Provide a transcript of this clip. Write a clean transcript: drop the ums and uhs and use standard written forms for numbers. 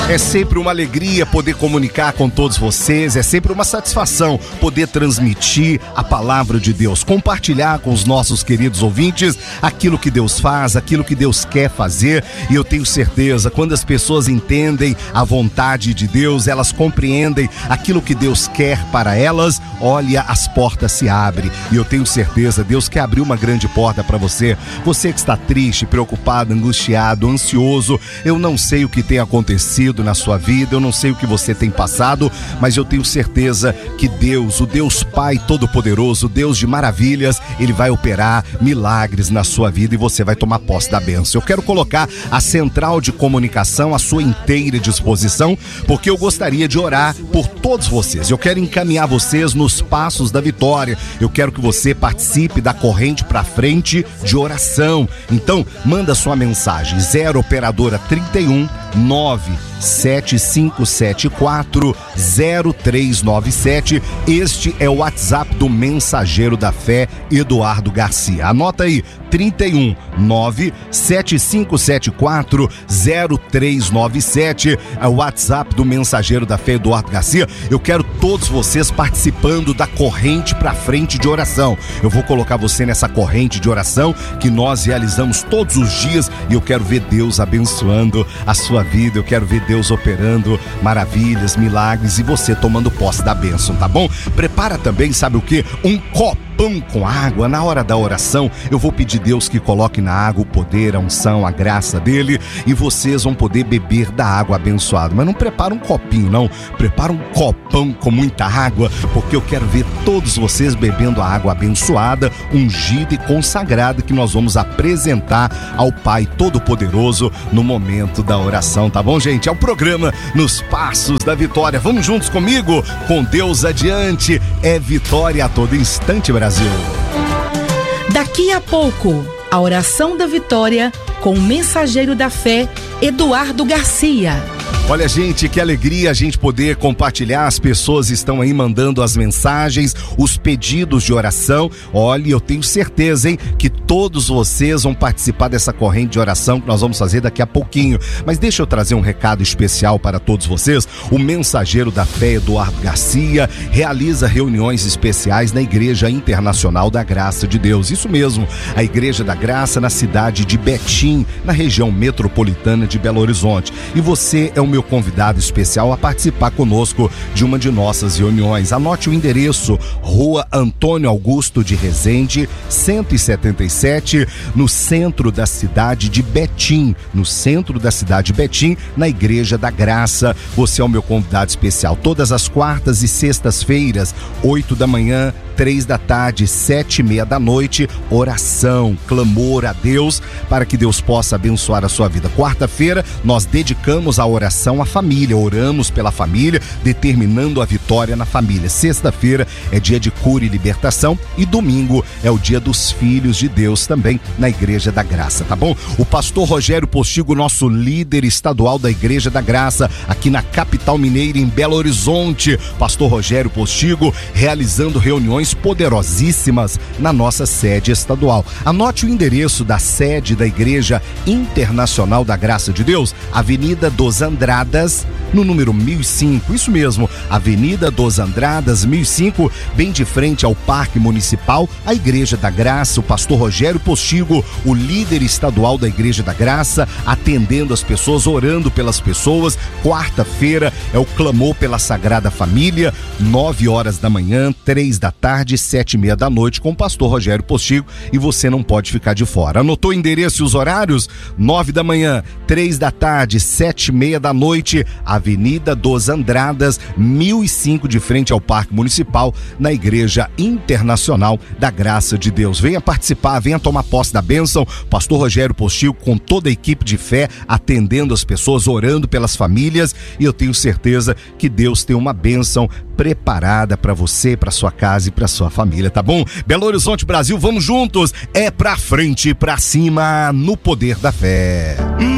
É sempre uma alegria poder comunicar com todos vocês, é sempre uma satisfação poder transmitir a palavra de Deus, compartilhar com os nossos queridos ouvintes aquilo que Deus faz, aquilo que Deus quer fazer. E eu tenho certeza, quando as pessoas entendem a vontade de Deus, elas compreendem aquilo que Deus quer para elas, olha, as portas se abrem. E eu tenho certeza, Deus quer abrir uma grande porta para você. Você que está triste, preocupado, angustiado, ansioso, eu não sei o que tem acontecido na sua vida, eu não sei o que você tem passado, mas eu tenho certeza que Deus, o Deus Pai Todo-Poderoso, o Deus de maravilhas, Ele vai operar milagres na sua vida e você vai tomar posse da bênção. Eu quero colocar a central de comunicação à sua inteira disposição, porque eu gostaria de orar por todos vocês. Eu quero encaminhar vocês nos passos da vitória. Eu quero que você participe da corrente para frente de oração. Então, manda sua mensagem, 0 operadora 31 975740397. Este é o WhatsApp do Mensageiro da Fé, Eduardo Garcia. Anota aí, 31 975740397. É o WhatsApp do Mensageiro da Fé, Eduardo Garcia. Eu quero todos vocês participando da corrente pra frente de oração. Eu vou colocar você nessa corrente de oração que nós realizamos todos os dias e eu quero ver Deus abençoando a sua vida. Eu quero ver Deus operando maravilhas, milagres e você tomando posse da bênção, tá bom? Prepara também, sabe o quê? Um copão com água. Na hora da oração, eu vou pedir a Deus que coloque na água o poder, a unção, a graça dele e vocês vão poder beber da água abençoada. Mas não prepara um copinho, não. Prepara um copão com muita água, porque eu quero ver todos vocês bebendo a água abençoada, ungida e consagrada que nós vamos apresentar ao Pai Todo-Poderoso no momento da oração, tá bom, gente? É o programa Nos Passos da Vitória. Vamos juntos comigo? Com Deus adiante, é vitória a todo instante, Brasil. Daqui a pouco, a oração da vitória com o Mensageiro da Fé, Eduardo Garcia. Olha, gente, que alegria a gente poder compartilhar. As pessoas estão aí mandando as mensagens, os pedidos de oração. Olha, eu tenho certeza, hein, que todos vocês vão participar dessa corrente de oração que nós vamos fazer daqui a pouquinho. Mas deixa eu trazer um recado especial para todos vocês. O Mensageiro da Fé, Eduardo Garcia, realiza reuniões especiais na Igreja Internacional da Graça de Deus. Isso mesmo, a Igreja da Graça na cidade de Betim, na região metropolitana de Belo Horizonte. E você é o meu convidado especial a participar conosco de uma de nossas reuniões. Anote o endereço: Rua Antônio Augusto de Rezende, 177, no centro da cidade de Betim. No centro da cidade de Betim, na Igreja da Graça. Você é o meu convidado especial. Todas as quartas e sextas-feiras, 8 da manhã, 3 da tarde, 7:30 da noite, oração, clamor a Deus para que Deus possa abençoar a sua vida. Quarta-feira, nós dedicamos a oração à família, oramos pela família, determinando a vitória na família. Sexta-feira é dia de cura e libertação e domingo é o dia dos filhos de Deus também na Igreja da Graça, tá bom? O pastor Rogério Postigo, nosso líder estadual da Igreja da Graça, aqui na capital mineira, em Belo Horizonte. Pastor Rogério Postigo realizando reuniões poderosíssimas na nossa sede estadual. Anote o endereço da sede da Igreja Internacional da Graça de Deus, Avenida dos Andradas, no número 1005, isso mesmo, Avenida dos Andradas, 1005, bem de frente ao Parque Municipal, a Igreja da Graça. O pastor Rogério Postigo, o líder estadual da Igreja da Graça, atendendo as pessoas, orando pelas pessoas. Quarta-feira é o clamor pela Sagrada Família, 9 horas da manhã, 3 da tarde, 7:30 da noite, com o pastor Rogério Postigo, e você não pode ficar de fora. Anotou o endereço e os horários? 9 da manhã, 3 da tarde, 7:30 da noite, Avenida dos Andradas, 1005, de frente ao Parque Municipal, na Igreja Internacional da Graça de Deus. Venha participar, venha tomar posse da bênção. Pastor Rogério Postigo, com toda a equipe de fé, atendendo as pessoas, orando pelas famílias, e eu tenho certeza que Deus tem uma bênção preparada para você, para sua casa e para sua família, tá bom? Belo Horizonte, Brasil, vamos juntos, é pra frente, pra cima, no poder da fé.